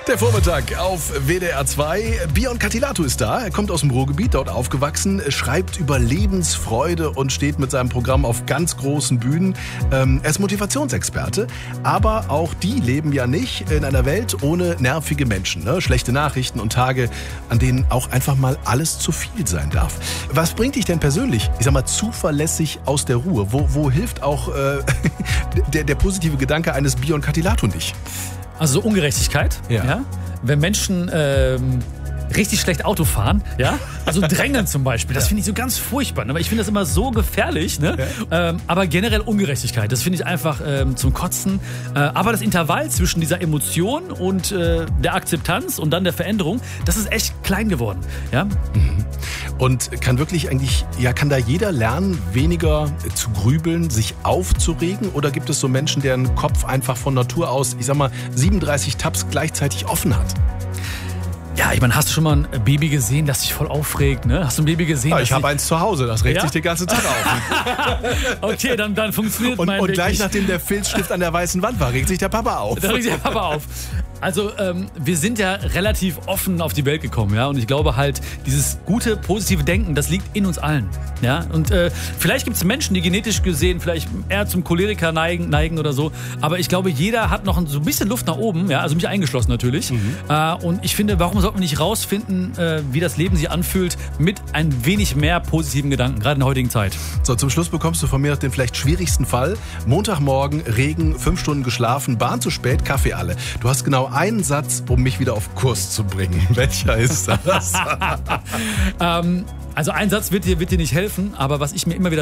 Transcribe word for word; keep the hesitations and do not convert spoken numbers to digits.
Der Vormittag auf W D R zwei. Bion Katilatou ist da. Er kommt aus dem Ruhrgebiet, dort aufgewachsen, schreibt über Lebensfreude und steht mit seinem Programm auf ganz großen Bühnen. Ähm, er ist Motivationsexperte, aber auch die leben ja nicht in einer Welt ohne nervige Menschen. Ne? Schlechte Nachrichten und Tage, an denen auch einfach mal alles zu viel sein darf. Was bringt dich denn persönlich, ich sag mal, zuverlässig aus der Ruhe? Wo, wo hilft auch äh, der, der positive Gedanke eines Bion Katilatou nicht? Also Ungerechtigkeit, ja. ja? Wenn Menschen ähm, richtig schlecht Auto fahren, ja, also drängeln zum Beispiel, das finde ich so ganz furchtbar, ne? Weil ich finde das immer so gefährlich, ne? Ja. Ähm, aber generell Ungerechtigkeit, das finde ich einfach ähm, zum Kotzen. Äh, aber das Intervall zwischen dieser Emotion und äh, der Akzeptanz und dann der Veränderung, das ist echt klein geworden, ja. Mhm. Und kann wirklich eigentlich, ja, kann da jeder lernen, weniger zu grübeln, sich aufzuregen? Oder gibt es so Menschen, deren Kopf einfach von Natur aus, ich sag mal, siebenunddreißig Tabs gleichzeitig offen hat? Ja, ich meine, hast du schon mal ein Baby gesehen, das sich voll aufregt, ne? Hast du ein Baby gesehen? Ja, ich habe eins zu Hause, das regt ja? sich den ganzen Tag auf. Okay, dann, dann funktioniert und, mein Und Weg gleich nicht. nachdem der Filzstift an der weißen Wand war, regt sich der Papa auf. Da regt sich der Papa auf. Also ähm, wir sind ja relativ offen auf die Welt gekommen, ja, und ich glaube halt, dieses gute, positive Denken, das liegt in uns allen, ja, und äh, vielleicht gibt es Menschen, die genetisch gesehen vielleicht eher zum Choleriker neigen, neigen oder so, aber ich glaube, jeder hat noch so ein bisschen Luft nach oben, ja, also mich eingeschlossen natürlich, mhm. äh, und ich finde, warum sollten wir nicht rausfinden, äh, wie das Leben sich anfühlt mit ein wenig mehr positiven Gedanken, gerade in der heutigen Zeit. So, zum Schluss bekommst du von mir noch den vielleicht schwierigsten Fall. Montagmorgen, Regen, fünf Stunden geschlafen, Bahn zu spät, Kaffee alle. Du hast genau einen Satz, um mich wieder auf Kurs zu bringen. Welcher ist das? ähm, also ein Satz wird dir, wird dir nicht helfen, aber was ich mir immer wieder